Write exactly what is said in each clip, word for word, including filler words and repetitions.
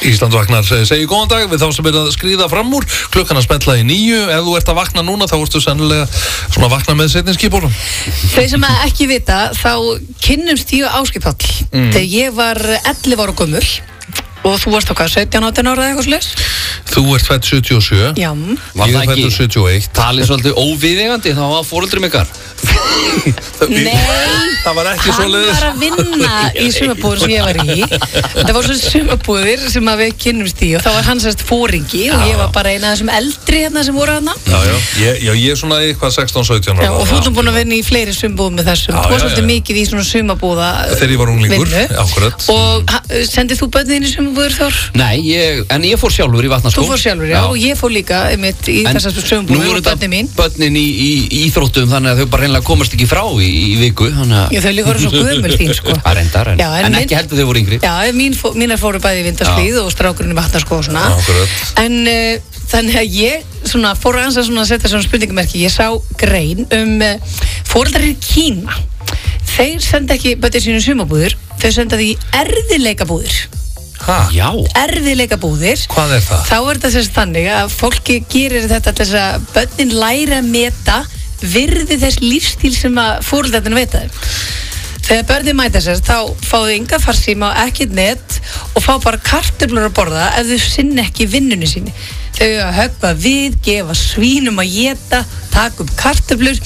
Ísland vaknar segir góðan dag við þá sem er að skríða fram úr klukkan að smetla í níu. Ef þú ert að vakna núna þá ertu sennilega svona að vakna með seinni skipulum. Þau sem ekki vita þá kynnumst ég og Ásgeir Páll mm. þegar ég var ellefu ára gömul og þú varst okkar sautján átján ára eða eitthvað slags. Þú ert fædd sjötíu og sjö. Já. Ég er fæddur sjötíu og eitt. Talið svolítið óviðeigandi þá var foreldrum ykkar. Nei, það var ekki svoleiðis. Hann var að vinna í sumarbúðir sem ég var í. Það var svona sumarbúðir sem að við kynnumst í og þá var hann sérst fóringi og ég var bara eina af þessum eldri hérna sem voru hérna. Já, já, ég, já, ég er svona eitthvað sextán sautján ára. Já, og þú erum búin að vinna í fleiri sumarbúðum með þessum. Þú var svolítið mikið í svona sumarbúða þegar ég var unglingur, akkurat. Og sendið þú börnin í sumarbúðir Þór? Nei, ég, en ég fór sjálfur í Vatnaskó. Þú fór sjálfur, já, og ég fór líka einmitt í þessar sumarbúðir og börnin mín. Börnin í, í, í íþróttum þannig að þau bara reynilega komast ekki frá í, í viku. Já, þau líka voru svo gömul þín, sko. Það reyndar, en, já, en, en minn, ekki heldur þau voru yngri. Já, mín fó, mínar fóru bæði í Vindaslíð og strákurinn í Vatnaskó og svona. Akkurat. En uh, þannig að ég svona, fór aðeins að svona, setja svona spurningamerki. Ég sá grein um uh, foreldrar í Kína. Þeir senda ekki börnin sínu sumarbúðir, þau senda því erfiðleikabúðir. Ha? Já. Erfiðleikabúðir. Hvað er það? Þá er þetta sérst þannig að fólki gerir þetta til þess að börnin læra að meta virði þess lífstíl sem að foreldrarnir veita þeim. Þegar börnin mæta sérst þá fá þau enga farsíma og ekkert net og fá bara kartöflur að borða ef þau sinna ekki vinnunni síni. Þau að höggva við, gefa svínum að éta, taka upp kartöflur.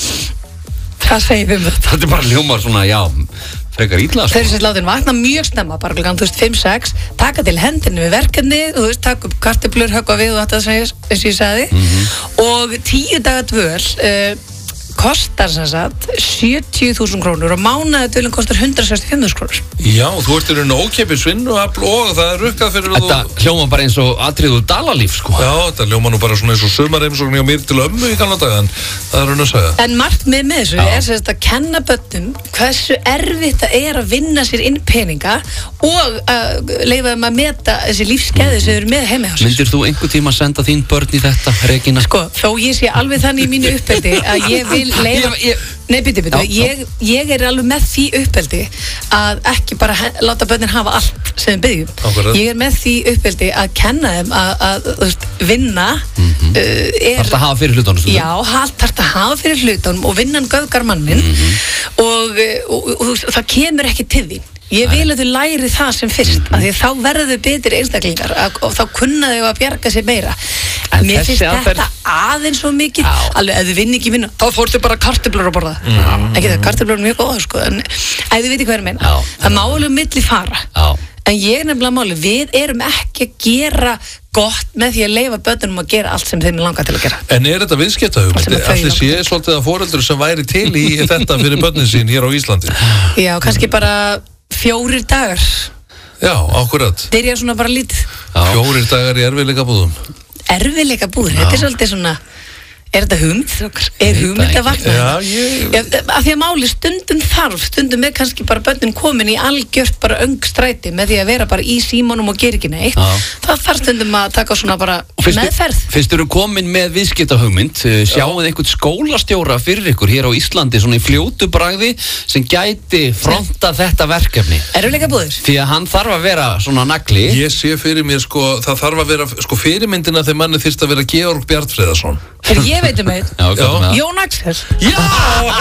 Hvað segir við um þetta? Þetta er bara hljómar svona, já, frekar illa. Þau eru sérst látin vakna mjög snemma, bara klukkan, þú veist, fimm sex, taka til hendinni við verkefni, þú veist, taka upp kartöflur, höggva við og þetta segir, eins og ég sagði. Mm-hmm. Og tíu daga dvöl, uh, kostar sem sagt sjötíu þúsund krónur og mánaðardvölin kostar hundrað sextíu og fimm þúsund krónur. Já, þú ert í raun og ókeypis vinnuafl og það er rukkað fyrir þetta þú... hljóma bara eins og atriðu dalalíf, sko. Já, þetta hljóma nú bara svona eins og sumarheimsókn hjá mér til ömmu í gamla daga, en það er raun að segja. En markmið með þessu er sem sagt að kenna börnum hversu erfitt það er að vinna sér inn peninga og að leyfa þeim að meta þessi lífsgæði sem eru með heima hjá sér. Myndir þú einhver tíma senda þín börn í þetta, Regína? Sko, þó ég sé alveg þannig í mínu uppeldi að ég vil leyfa... Ég, ég... Nei, bíddu, bíddu, ég, ég er alveg með því uppeldi að ekki bara hen, láta börnin hafa allt sem við byggjum. Ég er með því uppeldi að kenna þeim að, að, að vinna mm-hmm. uh, er... Þarft að hafa fyrir hlutunum? Já, þarft að hafa fyrir hlutunum og vinnan göfgar mannin mm-hmm. og, og, og, og það kemur ekki til því. Ég vil að þau læri það sem fyrst mm-hmm. af því að þá verður þau betri einstaklingar og þá kunna þau að bjarga sér meira. En mér finnst þetta fer... aðeins svo mikið, já. Alveg ef þau vinn ekki vinna, þá fórstu bara kartöflur að borða. Mm-hmm. Ekki það, kartöflur er mjög góða, sko, en ef þið viti hvað er meina, já. Það má alveg milli fara. Já. En ég er nefnilega máli, við erum ekki að gera gott með því að leyfa börnunum að gera allt sem þeim langar til að gera. En er þetta viðskiptahugmynd? Allir sé svolítið að foreldur sem væri til í þetta fyrir börnin sín hér á Íslandi? Já, kannski bara fjórir dagar. Já, akkurat. Þeir eru svona bara lítið. Fjórir dagar í erfiðleikabúðum. Erfiðleikabúður, þetta er svolítið svona... Er þetta hugmynd? Er hugmynd að vakna? Já, ég... Já, af því að máli stundum þarf, stundum er kannski bara börnin komin í algjört bara öngstræti með því að vera bara í símanum og gera ekki neitt. Já. Það þarf stundum að taka svona bara fyrstu, meðferð. Fyrst eru komin með viðskiptahugmynd, sjáuð einhvern skólastjóra fyrir ykkur hér á Íslandi svona í fljótu bragði sem gæti fronta þetta verkefni. Erfiðleikabúður? Því að hann þarf að vera svona nagli. Ég sé fyrir mér sko, það þarf að vera, sko fyrirmyndina þegar manni þyrst að vera Georg Bjarnfreðarsson. Ég veit um einn. Jón Axel. Já!